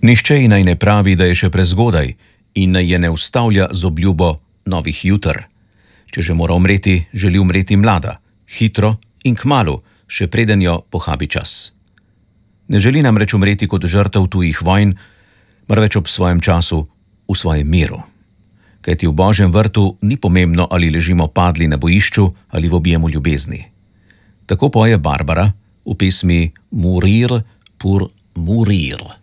Nihče ji naj ne pravi, da je še prezgodaj in naj je ne ustavlja z obljubo novih jutr. Če že mora umreti, želi umreti mlada, hitro in kmalu, še preden jo pohabi čas. Ne želi namreč umreti kot žrtev tujih vojn, marveč ob svojem času, v svojem miru. Kajti v Božjem vrtu ni pomembno, ali ležimo padli na bojišču ali v objemu ljubezni. Tako poje Barbara v pesmi Mourir pour mourir.